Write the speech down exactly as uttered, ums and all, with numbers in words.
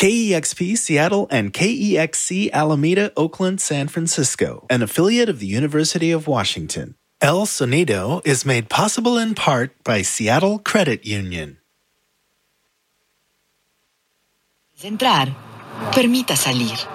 K E X P Seattle and K E X C Alameda, Oakland, San Francisco, an affiliate of the University of Washington. El Sonido is made possible in part by Seattle Credit Union. Entrar, permita salir.